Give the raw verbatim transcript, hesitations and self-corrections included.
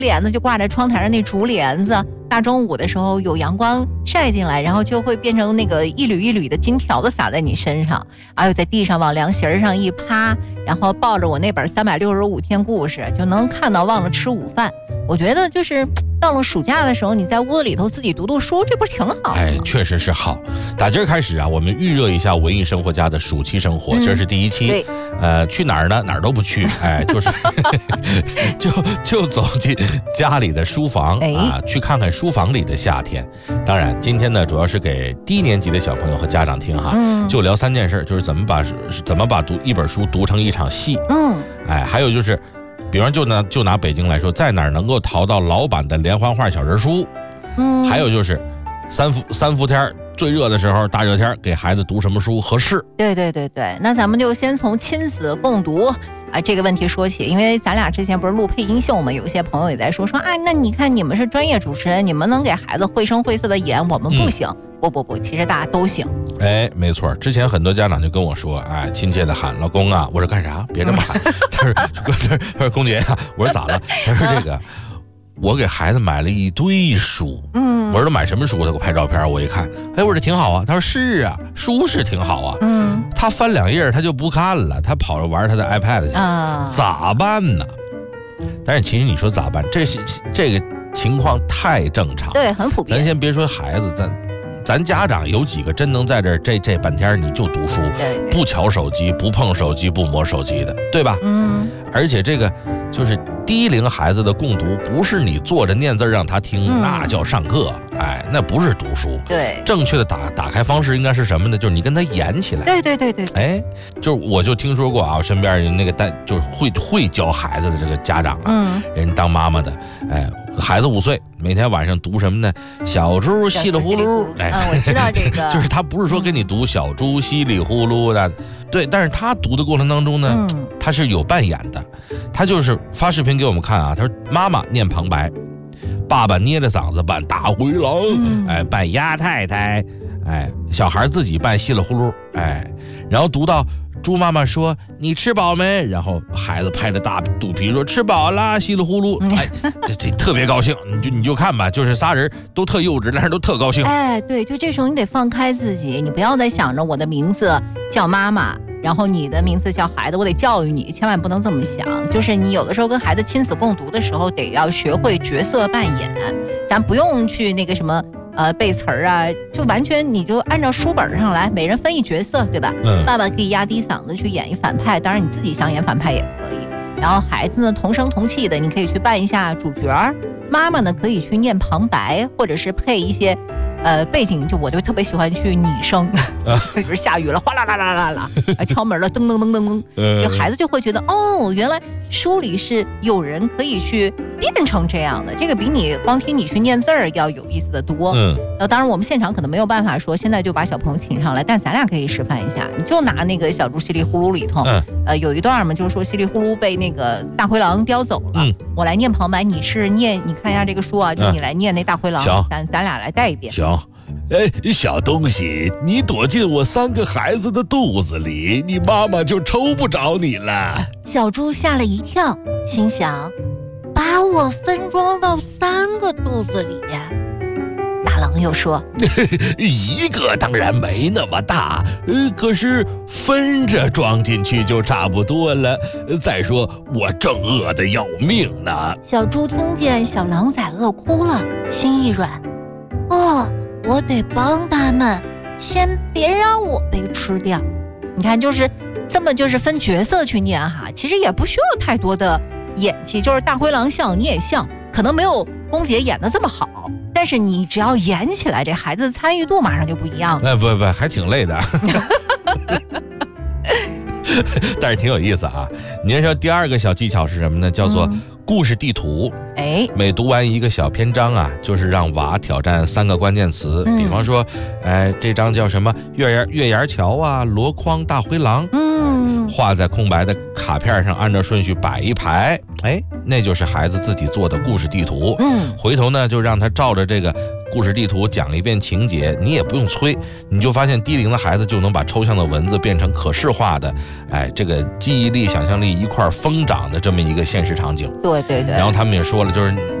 帘子就挂在窗台上，那竹帘子大中午的时候有阳光晒进来，然后就会变成那个一缕一缕的金条子洒在你身上，还有在地上往凉席上一趴，然后抱着我那本三百六十五天故事，就能看到忘了吃午饭。我觉得就是到了暑假的时候，你在屋子里头自己读读书，这不是挺好？ 哎，确实是好。打今儿开始啊，我们预热一下文艺生活家的暑期生活，嗯、这是第一期。 对， 呃，去哪儿呢？哪儿都不去，哎，就是就就走进家里的书房、哎、啊，去看看书房里的夏天。当然，今天呢，主要是给低年级的小朋友和家长听哈，嗯、就聊三件事，就是怎么把怎么把读一本书读成一场戏。嗯，哎，还有就是。比方就拿就拿北京来说，在哪儿能够淘到老版的连环画小人书？嗯，还有就是三伏三伏天最热的时候，大热天给孩子读什么书合适？ 对对对对，那咱们就先从亲子共读啊这个问题说起，因为咱俩之前不是录配音秀嘛，有些朋友也在说说，哎，那你看你们是专业主持人，你们能给孩子绘声绘色的演，我们不行。嗯不不不，其实大家都行。 哎，没错，之前很多家长就跟我说，哎，亲切的喊老公啊，我说干啥？别这么喊。他说他说公姐呀、啊，我说咋了？他说这个，我给孩子买了一堆书。嗯，我说都买什么书？他给我拍照片，我一看，哎，我说这挺好啊。他说是啊，书是挺好啊。嗯，他翻两页他就不看了，他跑着玩他的 iPad 去，啊、咋办呢？但是其实你说咋办？这是这个情况太正常， 对，很普遍。 咱先别说孩子，咱。咱家长有几个真能在这这这半天你就读书，不瞧手机，不碰手机，不摸手机的，对吧？嗯。而且这个就是低龄孩子的共读，不是你坐着念字让他听，嗯、那叫上课，哎，那不是读书。 对。 正确的打打开方式应该是什么呢？就是你跟他演起来。 对对对对。 哎，就是我就听说过啊，我身边那个带就是会会教孩子的这个家长啊，嗯、人当妈妈的，哎。孩子五岁，每天晚上读什么呢？小猪稀里呼噜， 哎、嗯，我知道这个， 就是他不是说给你读小猪稀里呼噜的，对，但是他读的过程当中呢，嗯、他是有扮演的，他就是发视频给我们看啊，他说妈妈念旁白，爸爸捏着嗓子扮大灰狼，嗯、哎，扮鸭太太，哎，小孩自己扮稀里呼噜，哎，然后读到。猪妈妈说：“你吃饱没？”然后孩子拍着大肚皮说：“吃饱啦，稀里呼噜。”哎，这这特别高兴，你就你就看吧，就是仨人都特幼稚，但是都特高兴。 哎，对，就这时候你得放开自己，你不要再想着我的名字叫妈妈，然后你的名字叫孩子，我得教育你，千万不能这么想。就是你有的时候跟孩子亲子共读的时候，得要学会角色扮演，咱不用去那个什么。呃，背词儿啊，就完全你就按照书本上来，每人分一角色，对吧？嗯，爸爸可以压低嗓子去演一反派，当然你自己想演反派也可以。然后孩子呢，同声同气的，你可以去扮一下主角儿。妈妈呢，可以去念旁白，或者是配一些。呃，背景就我就特别喜欢去拟声，比如下雨了，哗啦啦啦啦啦，敲门了，噔噔噔噔噔，就孩子就会觉得哦，原来书里是有人可以去变成这样的，这个比你光听你去念字儿要有意思的多。嗯，呃，当然我们现场可能没有办法说现在就把小朋友请上来，但咱俩可以示范一下，你就拿那个小猪稀里呼噜里头，嗯、呃，有一段嘛，就是说稀里呼噜被那个大灰狼叼走了，嗯、我来念旁白，你是念，你看一下这个书啊，就你来念那大灰狼，嗯、咱咱俩来带一遍。 行。哎，小东西，你躲进我三个孩子的肚子里，你妈妈就抽不着你了。 小猪吓了一跳，心想，把我分装到三个肚子里。大狼又说， 一个当然没那么大，呃，可是分着装进去就差不多了。再说我正饿得要命呢。 小猪听见小狼崽饿哭了，心一软，哦。我得帮他们，先别让我被吃掉。你看，就是这么就是分角色去念哈，其实也不需要太多的演技，就是大灰狼像你也像，可能没有公姐演的这么好，但是你只要演起来，这孩子的参与度马上就不一样了。 哎，不不，还挺累的。但是挺有意思啊。您说第二个小技巧是什么呢？叫做故事地图。哎，每读完一个小篇章啊，就是让娃挑战三个关键词，嗯、比方说，哎，这章叫什么？月牙月牙桥啊，箩筐大灰狼。嗯， 画在空白的卡片上，按照顺序摆一排，哎，那就是孩子自己做的故事地图。 嗯， 回头呢就让他照着这个故事地图讲一遍情节，你也不用催，你就发现低龄的孩子就能把抽象的文字变成可视化的，哎，这个记忆力、想象力一块疯长的这么一个现实场景。 对对对。 然后他们也说了，就是